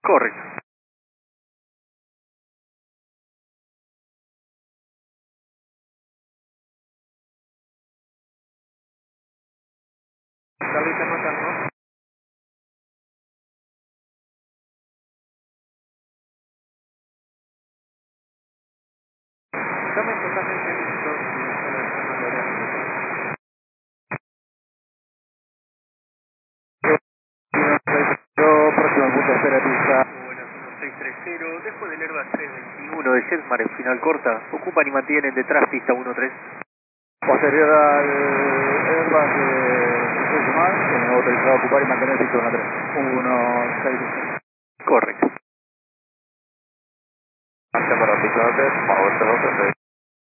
Correcto. Charlie, está notando. Estamos totalmente listos. Yo, próximo punto espera pista. Buenas, 1630, después del Airbus 321 de Jetmar en final corta, ocupan y mantienen detrás pista 13. Posterior al Airbus de Jetmar, tenemos autorizado a ocupar y mantener pista 13. 163. Correcto. Hasta para pista 13, power 0,